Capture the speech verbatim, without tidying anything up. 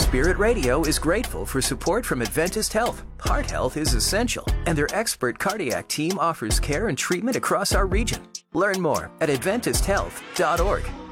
Spirit Radio is grateful for support from Adventist Health. Heart health is essential, and their expert cardiac team offers care and treatment across our region. Learn more at adventist health dot org.